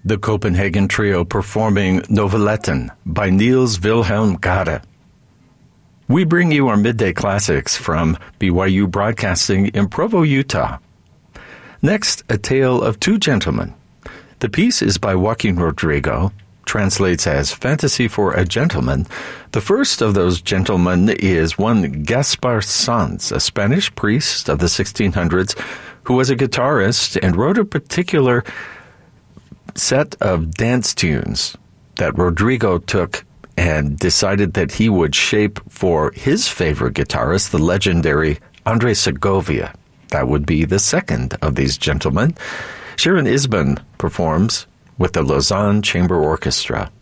The Copenhagen Trio performing Noveletten by Niels Wilhelm Gade. We bring you our midday classics from BYU Broadcasting in Provo, Utah. Next, A Tale of Two Gentlemen. The piece is by Joaquin Rodrigo, translates as Fantasy for a Gentleman. The first of those gentlemen is one Gaspar Sanz, a Spanish priest of the 1600s who was a guitarist and wrote a particular set of dance tunes that Rodrigo took and decided that he would shape for his favorite guitarist, the legendary Andre Segovia. That would be the second of these gentlemen. Sharon Isbin performs with the Lausanne Chamber Orchestra.